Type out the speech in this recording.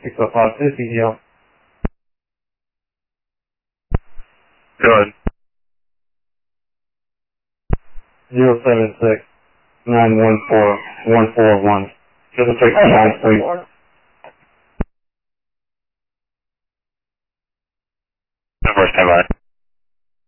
605 CCL. Good. 076 914 141. Just a quick response, please. Number, stand by.